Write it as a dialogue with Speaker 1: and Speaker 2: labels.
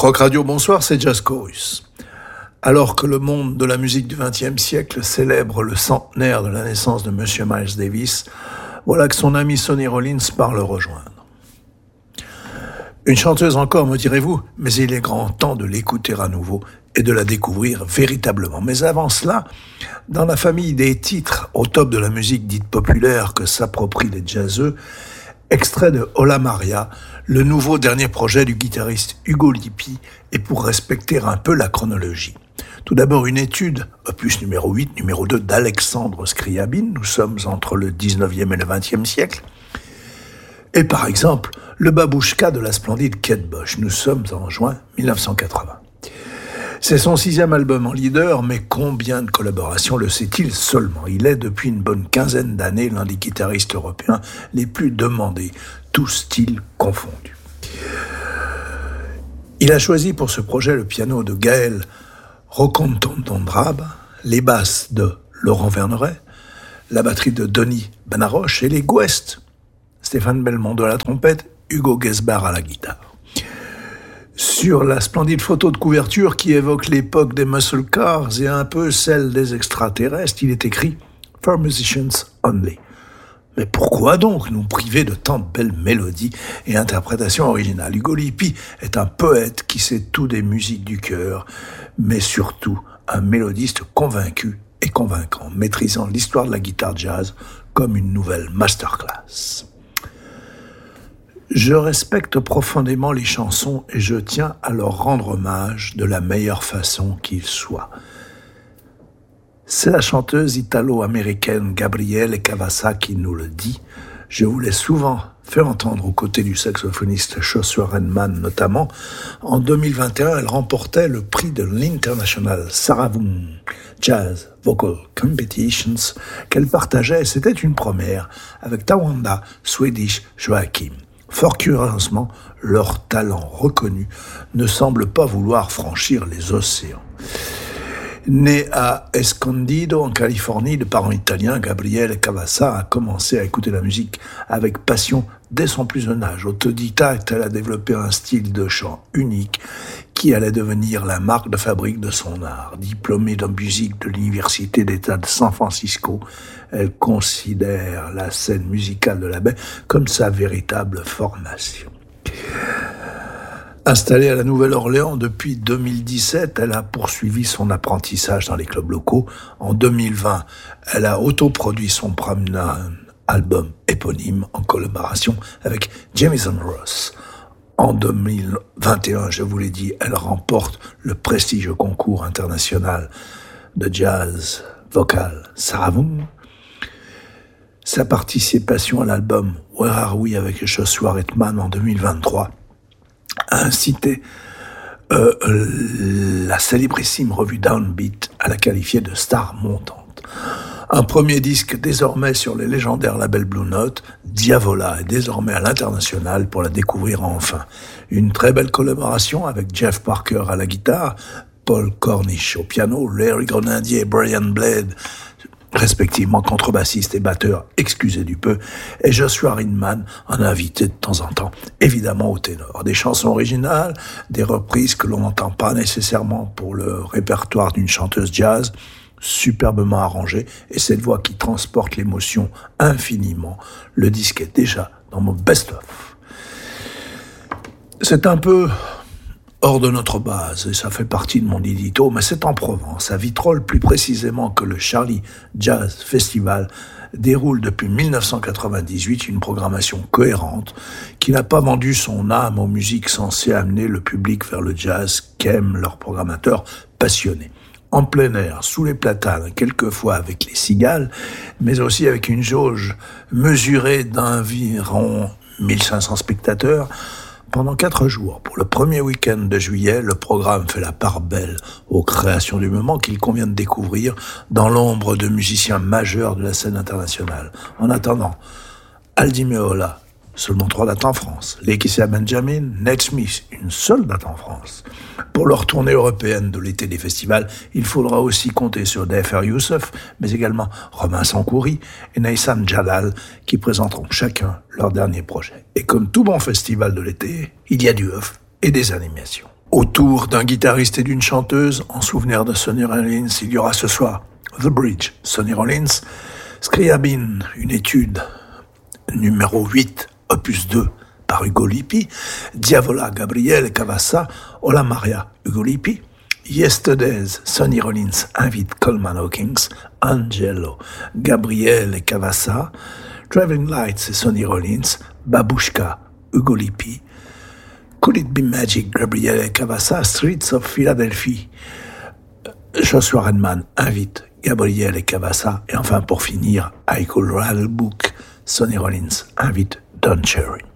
Speaker 1: Rock Radio, bonsoir, c'est Jazz Chorus. Alors que le monde de la musique du XXe siècle célèbre le centenaire de la naissance de Monsieur Miles Davis, voilà que son ami Sonny Rollins part le rejoindre. Une chanteuse encore, me direz-vous, mais il est grand temps de l'écouter à nouveau et de la découvrir véritablement. Mais avant cela, dans la famille des titres au top de la musique dite populaire que s'approprient les jazzeux, extrait de Hola Maria, le nouveau dernier projet du guitariste Hugo Lippi, et pour respecter un peu la chronologie. Tout d'abord une étude, opus numéro 8, numéro 2 d'Alexandre Scriabine, nous sommes entre le 19e et le 20e siècle, et par exemple le babouchka de la splendide Kate Bush, nous sommes en juin 1980. C'est son 6e album en leader, mais combien de collaborations le sait-il seulement ? Il est depuis une bonne quinzaine d'années l'un des guitaristes européens les plus demandés, tous styles confondus. Il a choisi pour ce projet le piano de Gaël Rocontondrabe, les basses de Laurent Verneret, la batterie de Denis Benaroche et les Guest, Stéphane Belmondo à la trompette, Hugo Gesbar à la guitare. Sur la splendide photo de couverture qui évoque l'époque des muscle cars et un peu celle des extraterrestres, il est écrit « For musicians only ». Mais pourquoi donc nous priver de tant de belles mélodies et interprétations originales ? Hugo Lippi est un poète qui sait tout des musiques du cœur, mais surtout un mélodiste convaincu et convaincant, maîtrisant l'histoire de la guitare jazz comme une nouvelle masterclass. Je respecte profondément les chansons et je tiens à leur rendre hommage de la meilleure façon qu'il soit. C'est la chanteuse italo-américaine Gabriele Cavassa qui nous le dit. Je vous l'ai souvent fait entendre aux côtés du saxophoniste Joshua Redman notamment. En 2021, elle remportait le prix de l'International Saravum Jazz Vocal Competitions qu'elle partageait, et c'était une première, avec Tawanda Swedish Joachim. Fort curieusement, leur talent reconnu ne semble pas vouloir franchir les océans. Née à Escondido, en Californie, de parents italiens, Gabriele Cavassa a commencé à écouter la musique avec passion dès son plus jeune âge. Autodidacte, elle a développé un style de chant unique qui allait devenir la marque de fabrique de son art. Diplômée de musique de l'Université d'État de San Francisco, elle considère la scène musicale de la baie comme sa véritable formation. Installée à la Nouvelle-Orléans depuis 2017, elle a poursuivi son apprentissage dans les clubs locaux. En 2020, elle a autoproduit son premier album éponyme en collaboration avec Jamison Ross. En 2021, je vous l'ai dit, elle remporte le prestigieux concours international de jazz vocal Saravum. Sa participation à l'album Where Are We avec Joshua Redman en 2023 a incité la célébrissime revue Downbeat à la qualifier de star montante. Un premier disque désormais sur les légendaires labels Blue Note, Diavola est désormais à l'international pour la découvrir enfin. Une très belle collaboration avec Jeff Parker à la guitare, Paul Cornish au piano, Larry Grenadier et Brian Blade respectivement contrebassiste et batteur, excusez du peu, et Joshua Redman en a invité de temps en temps, évidemment au ténor. Des chansons originales, des reprises que l'on n'entend pas nécessairement pour le répertoire d'une chanteuse jazz, superbement arrangées, et cette voix qui transporte l'émotion infiniment. Le disque est déjà dans mon best-of. C'est un peu hors de notre base, et ça fait partie de mon édito, mais c'est en Provence, à Vitrolles plus précisément, que le Charlie Jazz Festival déroule depuis 1998 une programmation cohérente qui n'a pas vendu son âme aux musiques censées amener le public vers le jazz qu'aiment leurs programmateurs passionnés. En plein air, sous les platanes, quelquefois avec les cigales, mais aussi avec une jauge mesurée d'environ 1500 spectateurs, pendant 4 jours. Pour le premier week-end de juillet, le programme fait la part belle aux créations du moment qu'il convient de découvrir dans l'ombre de musiciens majeurs de la scène internationale. En attendant, Aldi Meola, seulement 3 dates en France. Lakecia Benjamin, Nate Smith, une seule date en France. Pour leur tournée européenne de l'été des festivals, il faudra aussi compter sur Dafer Youssef, mais également Romain Sankouri et Naïsan Jalal, qui présenteront chacun leur dernier projet. Et comme tout bon festival de l'été, il y a du off et des animations. Autour d'un guitariste et d'une chanteuse, en souvenir de Sonny Rollins, il y aura ce soir The Bridge, Sonny Rollins, Scriabin, une étude, numéro 8, opus 2, par Ugo Lippi, Diavola, Gabriele Cavassa, Ola Maria, Ugo Lippi, Yesterdays, Sonny Rollins invite Coleman Hawkins, Angelo, Gabriele Cavassa, Traveling Lights et Sonny Rollins, Babushka, Ugo Lippi, Could It Be Magic, Gabriele Cavassa, Streets of Philadelphia, Joshua Redman invite Gabriele Cavassa, et enfin pour finir, I Could Write a Book, Sonny Rollins invite Don Cherry.